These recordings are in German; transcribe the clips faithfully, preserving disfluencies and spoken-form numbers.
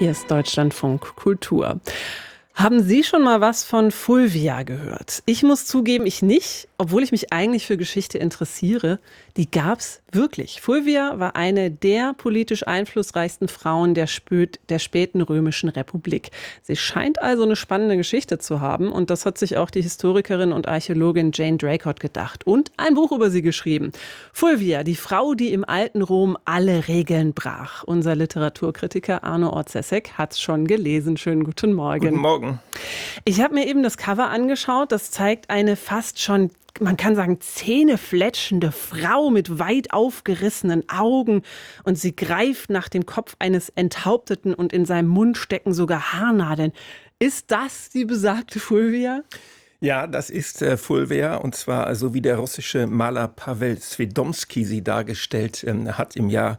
Hier ist Deutschlandfunk Kultur. Haben Sie schon mal was von Fulvia gehört? Ich muss zugeben, ich nicht, obwohl ich mich eigentlich für Geschichte interessiere. Die gab's wirklich. Fulvia war eine der politisch einflussreichsten Frauen der, spät, der späten römischen Republik. Sie scheint also eine spannende Geschichte zu haben und das hat sich auch die Historikerin und Archäologin Jane Draycott gedacht und ein Buch über sie geschrieben. Fulvia, die Frau, die im alten Rom alle Regeln brach. Unser Literaturkritiker Arno Orzesek hat's schon gelesen. Schönen guten Morgen. Guten Morgen. Ich habe mir eben das Cover angeschaut. Das zeigt eine fast schon, man kann sagen, zähnefletschende Frau mit weit aufgerissenen Augen. Und sie greift nach dem Kopf eines Enthaupteten und in seinem Mund stecken sogar Haarnadeln. Ist das die besagte Fulvia? Ja, das ist äh, Fulvia, und zwar so wie der russische Maler Pawel Svedomski sie dargestellt ähm, hat im Jahr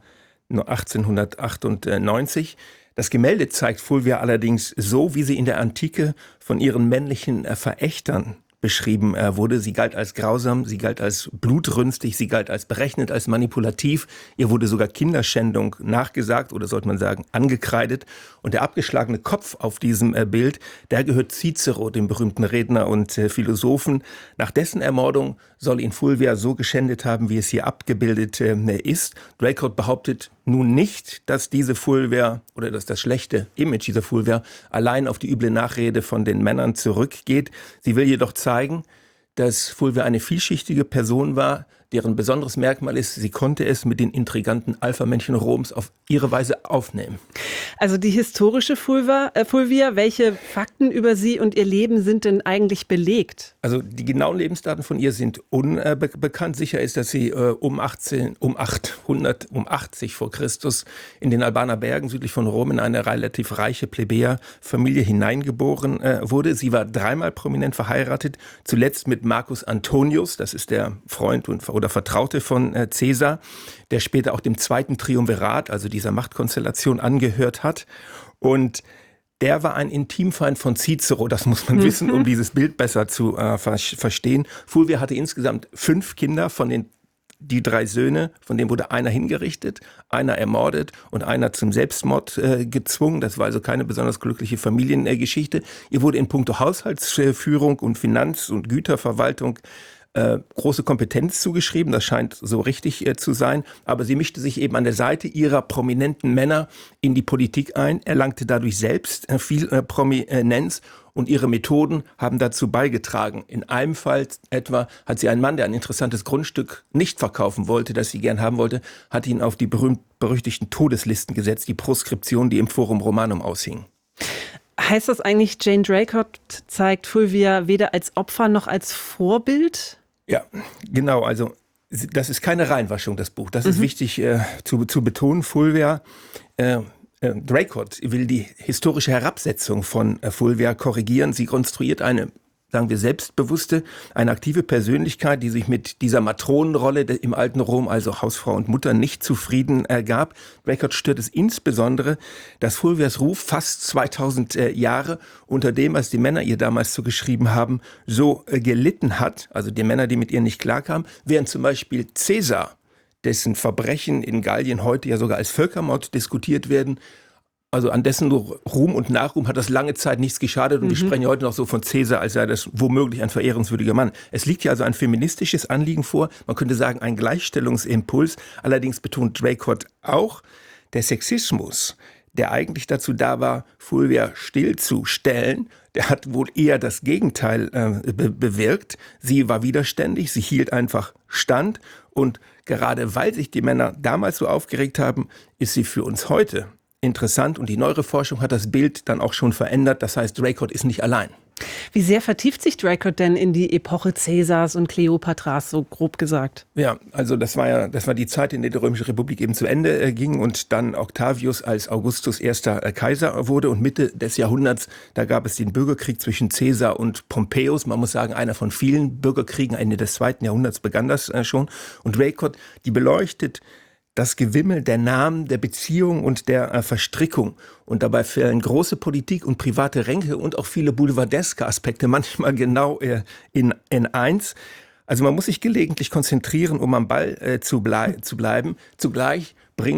achtzehnhundertachtundneunzig. Das Gemälde zeigt Fulvia allerdings so, wie sie in der Antike von ihren männlichen äh, Verächtern beschrieben äh, wurde. Sie galt als grausam, sie galt als blutrünstig, sie galt als berechnet, als manipulativ. Ihr wurde sogar Kinderschändung nachgesagt oder sollte man sagen angekreidet. Und der abgeschlagene Kopf auf diesem äh, Bild, der gehört Cicero, dem berühmten Redner und äh, Philosophen. Nach dessen Ermordung soll ihn Fulvia so geschändet haben, wie es hier abgebildet äh, ist. Draycott behauptet nun nicht, dass diese Fulvia oder dass das schlechte Image dieser Fulvia allein auf die üble Nachrede von den Männern zurückgeht. Sie will jedoch zeigen, dass Fulvia eine vielschichtige Person war, deren besonderes Merkmal ist, sie konnte es mit den intriganten Alpha-Männchen Roms auf ihre Weise aufnehmen. Also die historische Fulvia, äh, Fulvia, welche Fakten über sie und ihr Leben sind denn eigentlich belegt? Also die genauen Lebensdaten von ihr sind unbekannt. Äh, Sicher ist, dass sie äh, um, achtzehn, um achthundert, um achtzig vor Christus in den Albaner Bergen südlich von Rom in eine relativ reiche Plebejerfamilie hineingeboren äh, wurde. Sie war dreimal prominent verheiratet, zuletzt mit Marcus Antonius, das ist der Freund und oder Vertraute von äh, Caesar, der später auch dem zweiten Triumvirat, also dieser Machtkonstellation, angehört hat. Und der war ein Intimfeind von Cicero, das muss man mhm. wissen, um dieses Bild besser zu äh, ver- verstehen. Fulvia hatte insgesamt fünf Kinder, von den die drei Söhne, von denen wurde einer hingerichtet, einer ermordet und einer zum Selbstmord äh, gezwungen. Das war also keine besonders glückliche Familiengeschichte. Äh, Ihr wurde in puncto Haushaltsführung und Finanz- und Güterverwaltung Äh, große Kompetenz zugeschrieben, das scheint so richtig äh, zu sein, aber sie mischte sich eben an der Seite ihrer prominenten Männer in die Politik ein, erlangte dadurch selbst äh, viel äh, Prominenz und ihre Methoden haben dazu beigetragen. In einem Fall etwa hat sie einen Mann, der ein interessantes Grundstück nicht verkaufen wollte, das sie gern haben wollte, hat ihn auf die berühmt-berüchtigten Todeslisten gesetzt, die Proskription, die im Forum Romanum aushing. Heißt das eigentlich, Jane Draycott zeigt Fulvia weder als Opfer noch als Vorbild? Ja, genau. Also das ist keine Reinwaschung, das Buch. Das mhm. ist wichtig äh, zu, zu betonen. Fulvia äh, äh, Draycott will die historische Herabsetzung von äh, Fulvia korrigieren. Sie konstruiert eine, sagen wir, selbstbewusste, eine aktive Persönlichkeit, die sich mit dieser Matronenrolle im alten Rom, also Hausfrau und Mutter, nicht zufrieden äh, gab. Draycott stört es insbesondere, dass Fulvias Ruf fast zweitausend äh, Jahre unter dem, was die Männer ihr damals zugeschrieben haben, so äh, gelitten hat, also die Männer, die mit ihr nicht klarkamen, während zum Beispiel Caesar, dessen Verbrechen in Gallien heute ja sogar als Völkermord diskutiert werden, also an dessen Ruhm und Nachruhm hat das lange Zeit nichts geschadet und mhm. die sprechen heute noch so von Caesar, als sei das womöglich ein verehrungswürdiger Mann. Es liegt ja also ein feministisches Anliegen vor, man könnte sagen ein Gleichstellungsimpuls, allerdings betont Draycott auch, der Sexismus, der eigentlich dazu da war, Fulvia stillzustellen, der hat wohl eher das Gegenteil äh, be- bewirkt. Sie war widerständig, sie hielt einfach stand und gerade weil sich die Männer damals so aufgeregt haben, ist sie für uns heute interessant und die neuere Forschung hat das Bild dann auch schon verändert. Das heißt, Draycott ist nicht allein. Wie sehr vertieft sich Draycott denn in die Epoche Cäsars und Kleopatras, so grob gesagt? Ja, also das war ja, das war die Zeit, in der die Römische Republik eben zu Ende äh, ging und dann Octavius als Augustus erster äh, Kaiser wurde und Mitte des Jahrhunderts, da gab es den Bürgerkrieg zwischen Caesar und Pompeius. Man muss sagen, einer von vielen Bürgerkriegen, Ende des zweiten Jahrhunderts begann das äh, schon. Und Draycott, die beleuchtet das Gewimmel der Namen, der Beziehung und der äh, Verstrickung. Und dabei fällen große Politik und private Ränke und auch viele boulevardeske Aspekte manchmal genau äh, in, in eins. Also man muss sich gelegentlich konzentrieren, um am Ball äh, zu, blei- zu bleiben. Zugleich bringt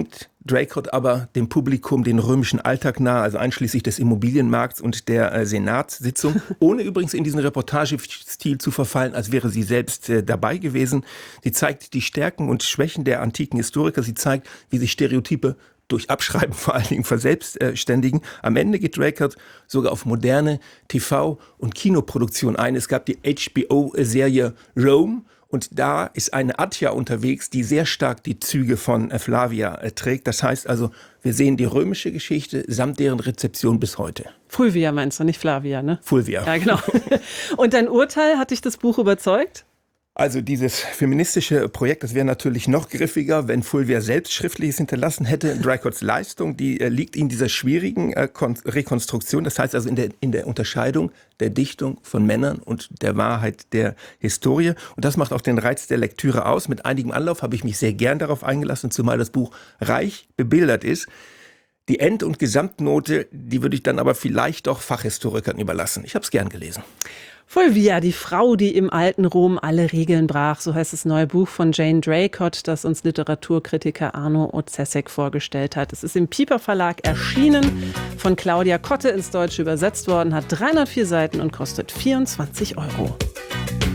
Draycott aber dem Publikum den römischen Alltag nahe, also einschließlich des Immobilienmarkts und der äh, Senatssitzung, ohne übrigens in diesen Reportagestil zu verfallen, als wäre sie selbst äh, dabei gewesen. Sie zeigt die Stärken und Schwächen der antiken Historiker. Sie zeigt, wie sich Stereotype durch Abschreiben vor allen Dingen verselbstständigen. Am Ende geht Draycott sogar auf moderne T V- und Kinoproduktion ein. Es gab die H B O-Serie Rome und da ist eine Attia unterwegs, die sehr stark die Züge von Flavia trägt. Das heißt also, wir sehen die römische Geschichte samt deren Rezeption bis heute. Fulvia meinst du, nicht Flavia, ne? Fulvia. Ja, genau. Und dein Urteil, hat dich das Buch überzeugt? Also dieses feministische Projekt, das wäre natürlich noch griffiger, wenn Fulvia selbst Schriftliches hinterlassen hätte. Draycotts Leistung, die äh, liegt in dieser schwierigen äh, Kon- Rekonstruktion. Das heißt also in der, in der Unterscheidung der Dichtung von Männern und der Wahrheit der Historie. Und das macht auch den Reiz der Lektüre aus. Mit einigem Anlauf habe ich mich sehr gern darauf eingelassen, zumal das Buch reich bebildert ist. Die End- und Gesamtnote, die würde ich dann aber vielleicht doch Fachhistorikern überlassen. Ich habe es gern gelesen. Fulvia, die Frau, die im alten Rom alle Regeln brach, so heißt das neue Buch von Jane Draycott, das uns Literaturkritiker Arno Otzesek vorgestellt hat. Es ist im Piper Verlag erschienen, von Claudia Kotte ins Deutsche übersetzt worden, hat dreihundertvier Seiten und kostet vierundzwanzig Euro.